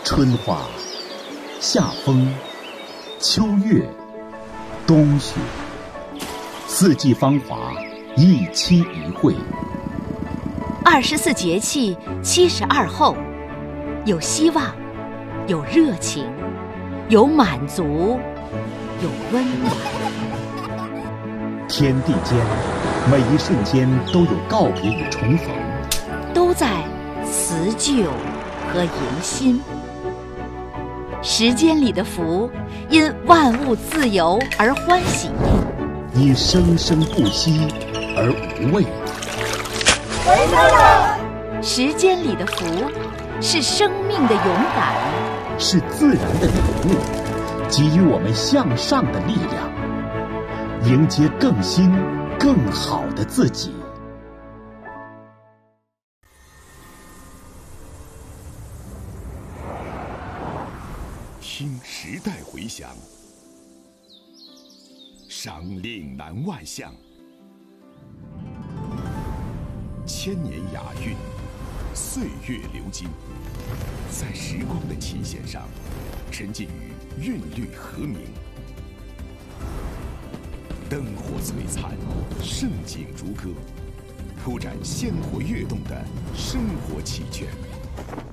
春花、夏风、秋月、冬雪，四季芳华，一期一会。 24节气72候，有希望，有热情，有满足，有温暖。 天地间，每一瞬间都有告别与重逢， 都在辞旧和迎新。时间里的福，因万物自由而欢喜， 因生生不息而无畏。 时间里的福，是生命的勇敢， 是自然的礼物，给予我们向上的力量，迎接更新、更好的自己。 听时代回响，赏岭南万象，千年雅韵，岁月流金，在时光的琴弦上，沉浸于韵律和鸣。灯火璀璨，盛景如歌，铺展鲜活跃动的生活奇卷。